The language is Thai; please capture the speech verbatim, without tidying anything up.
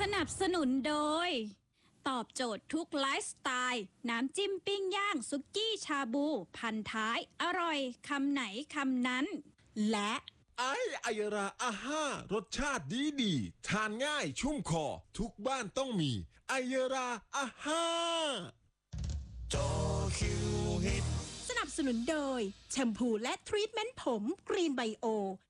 นับสนุนโดยตอบโจทย์ทุกไลฟ์สไตล์น้ำจิ้มปิ้งย่างซุกี้ชาบูพันท้ายอร่อยคำไหนคำนั้นและไอไอยราอาห้ารสชาติดีดีทานง่ายชุ่มคอทุกบ้านต้องมีไอยราอาห้าจอคิวฮิตสนับสนุนโดยแชมพูและทรีทเมนต์ผมกรีนไบโอ